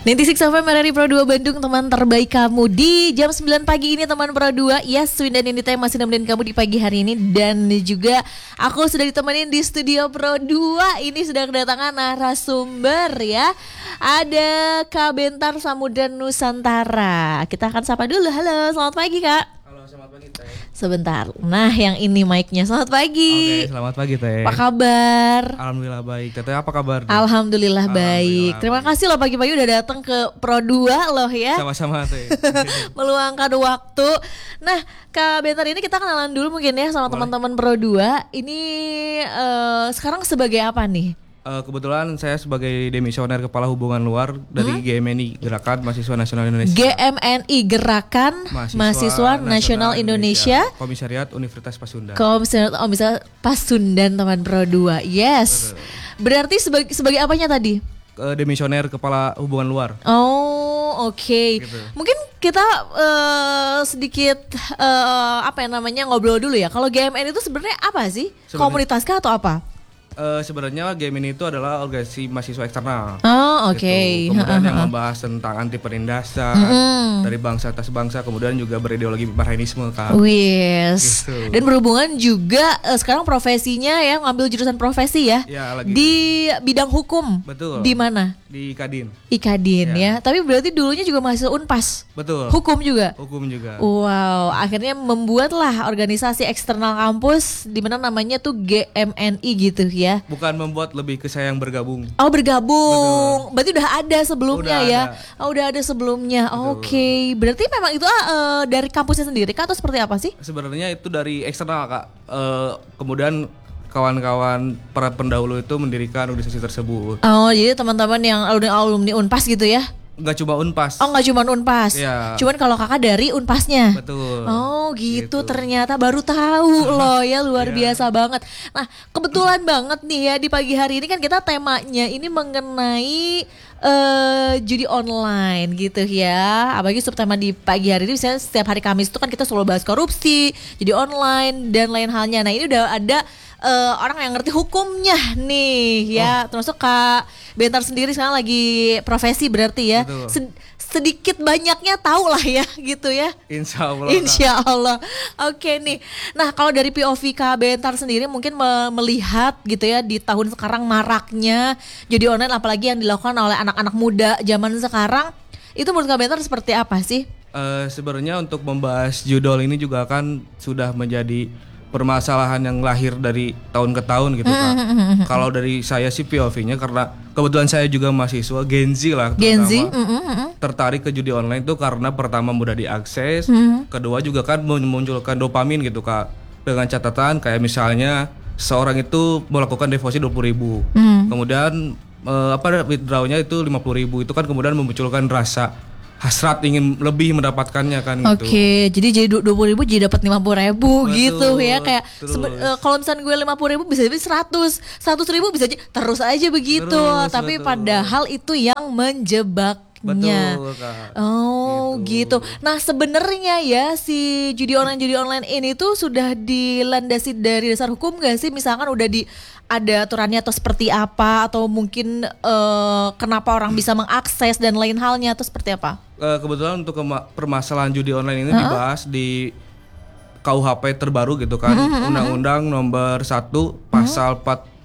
96 FM RRI Pro 2 Bandung, teman terbaik kamu di jam 9 pagi ini teman Pro 2. Yes, Win dan Indita yang masih nemenin kamu di pagi hari ini. Dan juga aku sudah ditemenin di studio Pro 2. Ini sudah kedatangan narasumber ya. Ada Kak Bentar Samudra Nusantara. Kita akan sapa dulu. Halo, selamat pagi Kak. Halo, selamat pagi Teh. Sebentar. Nah, yang ini mic-nya. Selamat pagi. Oke, selamat pagi Teh. Apa kabar? Alhamdulillah baik. Teteh apa kabar? Alhamdulillah baik. Terima baik. kasih loh pagi-pagi udah datang ke Pro 2 loh ya. Sama-sama Teh. Meluangkan waktu. Nah, Kak Bentar ini kita kenalan dulu mungkin ya sama teman-teman Pro 2. Ini sekarang sebagai apa nih? Kebetulan saya sebagai demisioner Kepala Hubungan Luar dari GMNI, Gerakan Mahasiswa Nasional Indonesia. GMNI, Gerakan Mahasiswa Nasional Indonesia. Komisariat Universitas Pasundan. Komisariat Universitas Pasundan teman Pro 2. Yes. Berarti sebagai apanya tadi? Demisioner Kepala Hubungan Luar. Oh, oke. Gitu. Mungkin kita sedikit ngobrol dulu ya. Kalau GMN itu sebenarnya apa sih? Komunitas kah atau apa? Sebenarnya GMNI itu adalah organisasi mahasiswa eksternal. Oh, oke. Gitu. Kemudian yang membahas tentang anti penindasan dari bangsa atas bangsa, kemudian juga berideologi marxisme kan. Wis. Gitu. Dan berhubungan juga sekarang profesinya ya, ngambil jurusan profesi ya. Ya, lagi di bidang hukum. Betul. Di mana? Di Kadin. Ikadin ya. Tapi berarti dulunya juga mahasiswa Unpas. Betul. Hukum juga. Hukum juga. Wow, akhirnya membuatlah organisasi eksternal kampus di mana namanya tuh GMNI gitu ya. Bukan membuat, lebih ke saya yang bergabung. Oh, bergabung. Betul. Berarti udah ada sebelumnya Udah ya. ada. Oh, udah ada sebelumnya. Oke. Berarti memang itu dari kampusnya sendiri kah atau seperti apa sih? Sebenarnya itu dari eksternal Kak. Kemudian kawan-kawan para pendahulu itu mendirikan organisasi tersebut. Oh, jadi teman-teman yang alumni Unpas gitu ya? Enggak cuma Unpas. Oh, nggak cuma Unpas. Ya. Cuman kalau kakak dari Unpasnya. Betul. Oh, gitu. Ternyata baru tahu loh ya, luar biasa banget. Nah, kebetulan banget nih ya di pagi hari ini kan kita temanya ini mengenai judi online gitu ya. Apalagi subtema di pagi hari ini misalnya setiap hari Kamis itu kan kita selalu bahas korupsi, judi online dan lain halnya. Nah, ini udah ada orang yang ngerti hukumnya nih ya. Termasuk Kak Bentar sendiri sekarang lagi profesi berarti ya. Sedikit banyaknya tahu lah ya gitu ya. Insya Allah. Insya Allah. Oke nih. Nah, kalau dari POV Kak Bentar sendiri mungkin melihat gitu ya di tahun sekarang maraknya judi online, apalagi yang dilakukan oleh anak-anak muda zaman sekarang, itu menurut Kak Bentar seperti apa sih? Sebenarnya untuk membahas judol ini juga kan sudah menjadi permasalahan yang lahir dari tahun ke tahun gitu Kak. Kalau dari saya sih POV-nya, karena kebetulan saya juga mahasiswa Gen Z lah, Gen Z. tertarik ke judi online tuh karena pertama mudah diakses, kedua juga kan memunculkan dopamin gitu Kak. Dengan catatan kayak misalnya seorang itu melakukan deposit 20.000, kemudian withdrawnya itu 50.000, itu kan kemudian memunculkan rasa hasrat ingin lebih mendapatkannya kan gitu. Oke, jadi 20.000 jadi dapat 50.000 gitu ya. Kayak kalau misalnya gue 50.000 bisa jadi 100.000 bisa aja terus aja begitu. Tapi padahal itu yang menjebaknya. Betul Kak. Oh gitu. Nah, sebenarnya ya si judi online ini tuh sudah dilandasi dari dasar hukum gak sih? Misalkan udah ada aturannya atau seperti apa, atau mungkin kenapa orang bisa mengakses dan lain halnya, atau seperti apa? Kebetulan untuk permasalahan judi online ini dibahas di KUHP terbaru gitu kan. Undang-Undang nomor 1 pasal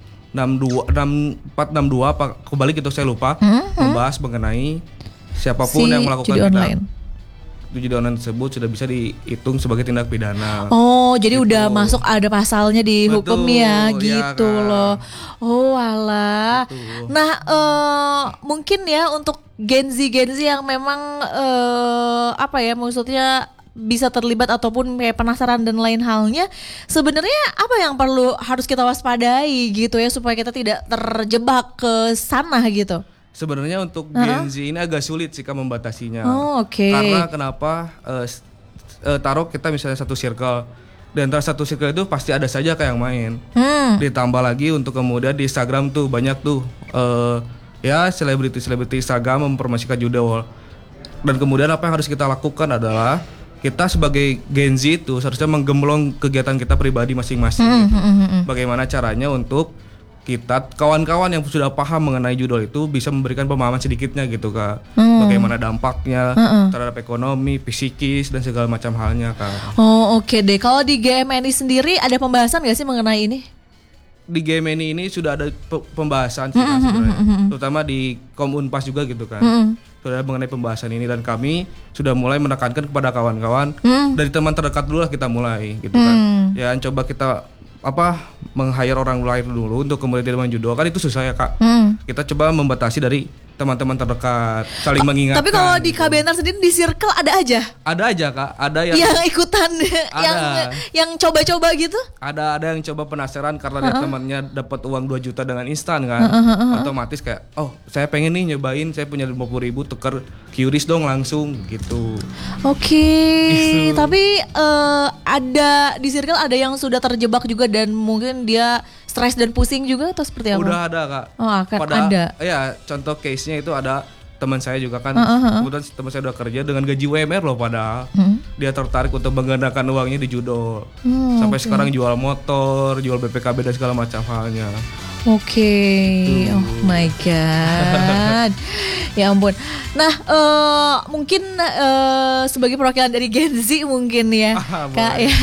462 apa kembali gitu saya lupa, membahas mengenai siapapun yang melakukan judi online tersebut sudah bisa dihitung sebagai tindak pidana. Oh, jadi gitu. udah masuk ada pasalnya di hukum ya, gitu kan. loh. Oh, alah. Gitu. Nah, mungkin ya untuk Gen Z yang memang maksudnya bisa terlibat ataupun kayak penasaran dan lain halnya, sebenarnya apa yang harus kita waspadai gitu ya supaya kita tidak terjebak ke sana gitu? Sebenarnya untuk Gen Z ini agak sulit sih Kak membatasinya. Oh, oke. Karena kenapa? Taruh kita misalnya satu circle, dan antara satu circle itu pasti ada saja kayak yang main. Ditambah lagi untuk kemudian di Instagram tuh banyak tuh selebriti Instagram mempromosikan judol. Dan kemudian apa yang harus kita lakukan adalah kita sebagai Gen Z itu seharusnya menggemblong kegiatan kita pribadi masing-masing. Bagaimana caranya untuk kita kawan-kawan yang sudah paham mengenai judol itu bisa memberikan pemahaman sedikitnya gitu Kak. Bagaimana dampaknya terhadap ekonomi, psikis dan segala macam halnya Kak. Oh oke deh. Kalau di GMNI sendiri ada pembahasan gak sih mengenai ini? Di GMNI ini sudah ada pembahasan sih, Kak, sebenarnya. Terutama di Komunpas juga gitu kan. Sudah ada mengenai pembahasan ini dan kami sudah mulai menekankan kepada kawan-kawan dari teman terdekat dulu lah kita mulai gitu kan. Ya coba kita meng-hire orang lain dulu untuk kemudian tidak main judo kan itu susah ya Kak. Kita coba membatasi dari teman-teman terdekat, saling mengingatkan. Tapi kalau di KBNR sendiri di circle ada aja? Ada aja Kak, ada yang ikutan, yang coba-coba gitu? Ada yang coba penasaran karena dia temannya dapat uang 2 juta dengan instan kan. Otomatis kayak, oh saya pengen nih nyobain, saya punya 50.000 tukar QRIS dong langsung gitu. Oke, Gitu. tapi ada di circle ada yang sudah terjebak juga dan mungkin dia stres dan pusing juga atau seperti apa? Udah ada Kak. Oh akan ada. Ya contoh case-nya itu ada teman saya juga kan. Kemudian teman saya udah kerja dengan gaji UMR loh padahal. Dia tertarik untuk menggandakan uangnya di judo. Sampai sekarang jual motor, jual BPKB dan segala macam halnya. Oke, oh my god, ya ampun. Nah, mungkin sebagai perwakilan dari Gen Z mungkin ya, Kak ya.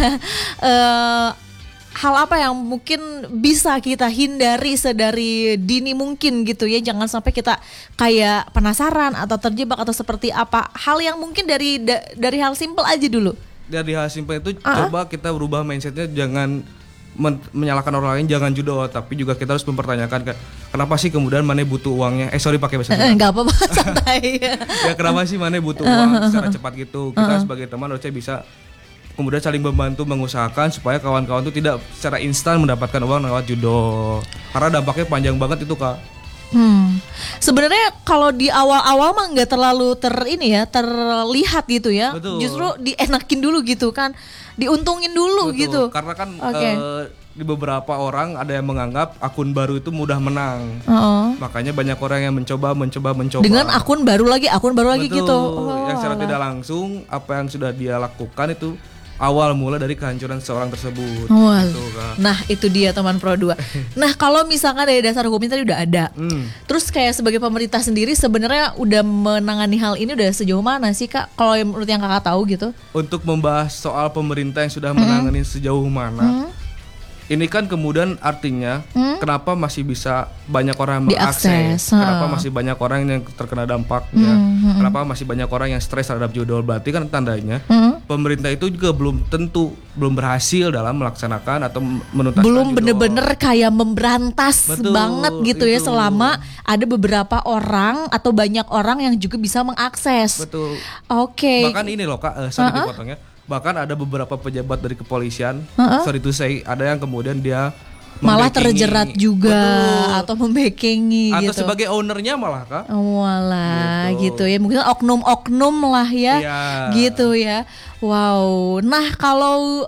Hal apa yang mungkin bisa kita hindari sedari dini mungkin gitu ya, jangan sampai kita kayak penasaran atau terjebak atau seperti apa. Hal yang mungkin dari hal simpel aja dulu. Dari hal simpel itu coba kita berubah mindsetnya, jangan menyalahkan orang lain, jangan judo, tapi juga kita harus mempertanyakan kenapa sih kemudian Mane butuh uangnya. Sorry pakai bahasa Jawa. Enggak apa-apa, santai. Ya kenapa sih Mane butuh uang secara cepat gitu. Kita sebagai teman harusnya bisa kemudian saling membantu mengusahakan supaya kawan-kawan itu tidak secara instan mendapatkan uang lewat judo. Karena dampaknya panjang banget itu Kak. Sebenarnya kalau di awal-awal mah nggak terlalu terlihat gitu ya. Betul. Justru dienakin dulu gitu kan, diuntungin dulu. Betul. Gitu. Karena kan di beberapa orang ada yang menganggap akun baru itu mudah menang. Makanya banyak orang yang mencoba. Dengan akun baru lagi Betul. gitu. Yang secara tidak langsung apa yang sudah dia lakukan itu awal mula dari kehancuran seorang tersebut. Gitu, Kak. Nah itu dia teman Pro 2. Nah kalau misalkan dari dasar hukumnya tadi udah ada, terus kayak sebagai pemerintah sendiri sebenarnya udah menangani hal ini udah sejauh mana sih Kak? Kalau menurut yang Kakak tahu gitu? Untuk membahas soal pemerintah yang sudah menangani sejauh mana, ini kan kemudian artinya kenapa masih bisa banyak orang mengakses, kenapa masih banyak orang yang terkena dampaknya, kenapa masih banyak orang yang stres terhadap judo. Berarti kan tandanya pemerintah itu juga belum berhasil dalam melaksanakan atau menuntaskan belum judo. bener-bener kayak memberantas banget gitu ya, selama ada beberapa orang atau banyak orang yang juga bisa mengakses. Betul. Oke. Bahkan ini loh Kak, sorry dipotongnya. Bahkan ada beberapa pejabat dari kepolisian, sorry to say, ada yang kemudian dia malah terjerat juga. Betul. Atau membekengi atau gitu. sebagai ownernya malah Kak. Walah gitu ya, mungkin oknum-oknum lah ya. Gitu ya. Wow. Nah kalau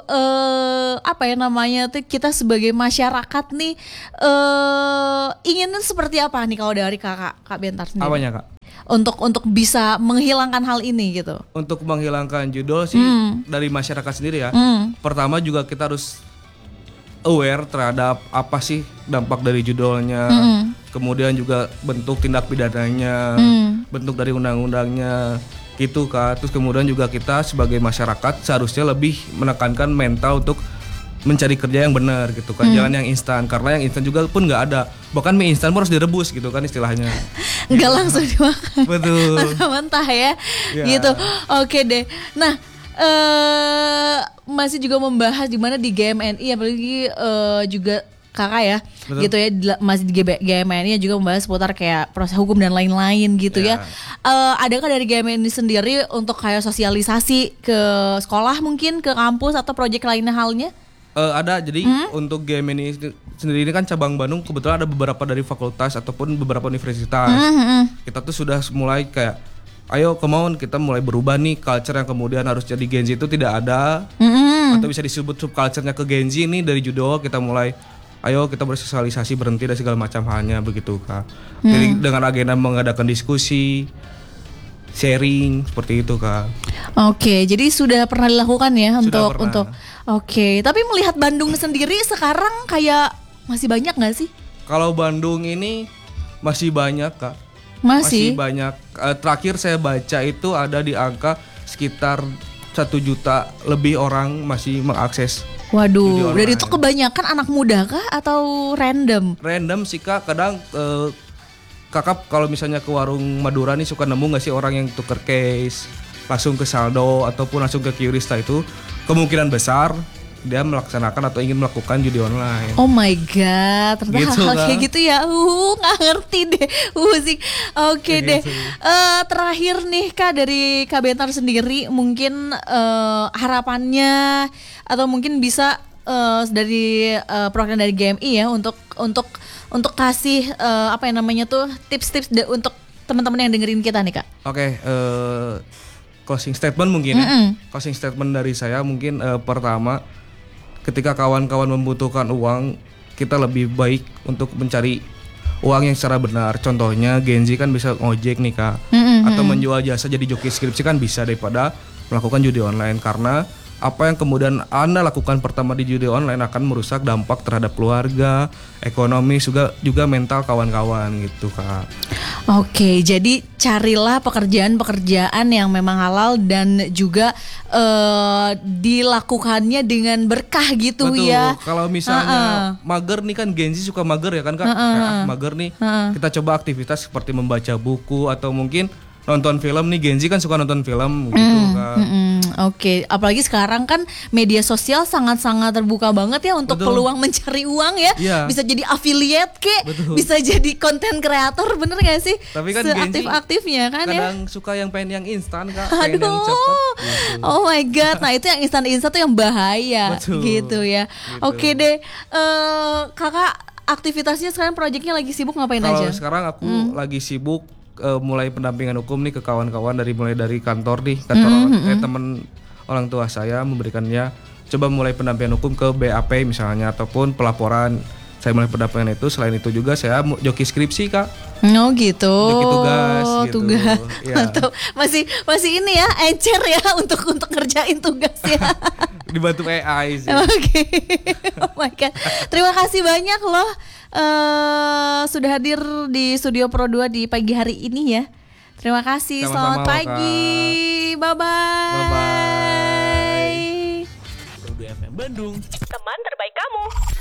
kita sebagai masyarakat nih inginnya seperti apa nih kalau dari Kak Bentar sendiri? Apanya Kak? Untuk bisa menghilangkan hal ini gitu. Untuk menghilangkan judo sih dari masyarakat sendiri ya. Pertama juga kita harus aware terhadap apa sih dampak dari judolnya. Kemudian juga bentuk tindak pidananya, bentuk dari undang-undangnya gitu Kak. Terus kemudian juga kita sebagai masyarakat seharusnya lebih menekankan mental untuk mencari kerja yang benar gitu kan, jangan yang instan, karena yang instan juga pun nggak ada, bahkan mie instan pun harus direbus gitu kan istilahnya, nggak langsung dimakan. Betul. Mentah ya, gitu. Oke deh. Nah masih juga membahas di mana di GMNI apalagi juga Kakak ya. Betul. Gitu ya, masih di GMNI juga membahas seputar kayak proses hukum dan lain-lain gitu ya. Adakah dari GMNI sendiri untuk kayak sosialisasi ke sekolah mungkin, ke kampus atau proyek lainnya halnya? Ada, jadi untuk GMNI sendiri ini kan cabang Bandung kebetulan ada beberapa dari fakultas ataupun beberapa universitas. Kita tuh sudah mulai kayak, ayo kemauan kita mulai berubah nih, culture yang kemudian harus jadi Gen Z itu tidak ada, atau bisa disebut subculture-nya ke Gen Z ini dari judo. Kita mulai, ayo kita bersosialisasi, berhenti dan segala macam halnya begitu Kak. Jadi dengan agenda mengadakan diskusi, sharing seperti itu Kak. Oke, jadi sudah pernah dilakukan ya untuk. Oke, tapi melihat Bandung sendiri sekarang kayak masih banyak nggak sih? Kalau Bandung ini masih banyak Kak. Masih Banyak. Terakhir saya baca itu ada di angka sekitar 1 juta lebih orang masih mengakses. Waduh, Judi dan online. itu kebanyakan anak muda kah atau random? Random sih Kak, kadang Kakak kalau misalnya ke warung Madura nih suka nemu nggak sih orang yang tuker case langsung ke saldo ataupun langsung ke QRista itu kemungkinan besar dia melaksanakan atau ingin melakukan judi online. Oh my god, ternyata Gitu, hal-hal Kak. kayak gitu ya. Nggak ngerti deh. Sih. Oke Kayak deh. gitu. Terakhir nih Kak dari Kak Bentar sendiri mungkin harapannya atau mungkin bisa dari program dari GMI ya untuk kasih apa yang namanya tuh tips-tips untuk teman-teman yang dengerin kita nih Kak. Oke, closing statement mungkin ya. Closing statement dari saya mungkin pertama, ketika kawan-kawan membutuhkan uang, kita lebih baik untuk mencari uang yang secara benar. Contohnya Genzi kan bisa ngojek nih Kak, atau menjual jasa jadi joki skripsi kan bisa daripada melakukan judi online, karena apa yang kemudian Anda lakukan pertama di judi online akan merusak dampak terhadap keluarga, ekonomi, juga mental kawan-kawan gitu Kak. Oke, jadi carilah pekerjaan-pekerjaan yang memang halal dan juga dilakukannya dengan berkah gitu. Betul. Ya. Kalau misalnya mager nih kan Genzi suka mager ya kan Kak. Kayak, mager nih. Kita coba aktivitas seperti membaca buku atau mungkin nonton film nih. Genzi kan suka nonton film gitu Kak. Oke, apalagi sekarang kan media sosial sangat-sangat terbuka banget ya untuk Betul. peluang mencari uang ya. Iya. Bisa jadi affiliate kek, Betul. bisa jadi konten kreator, bener gak sih? Tapi kan seaktif-aktifnya kan ya. kadang suka yang pengen yang instan Kak, pengen yang Aduh, cepet gitu. oh my god, nah itu yang instan-instan tuh yang bahaya. Betul. Gitu ya. Gitu. Oke deh, kakak aktivitasnya sekarang proyeknya lagi sibuk ngapain Kalau aja? sekarang aku lagi sibuk mulai pendampingan hukum nih ke kawan-kawan mulai dari kantor nih, teman orang tua saya memberikannya, coba mulai pendampingan hukum ke BAP misalnya ataupun pelaporan. Saya mulai pendampingan itu. Selain itu juga saya joki skripsi Kak. Oh gitu. Joki tugas gitu. Tugas. Iya. Mantap. Masih ini ya, encer ya untuk ngerjain tugas ya. Dibantu AI sih. Oke. Oh my god. Terima kasih banyak loh sudah hadir di Studio Pro 2 di pagi hari ini ya. Terima kasih. Sama-sama, Selamat pagi. Bye bye. Bye bye. Pro 2 FM Bandung, teman terbaik kamu.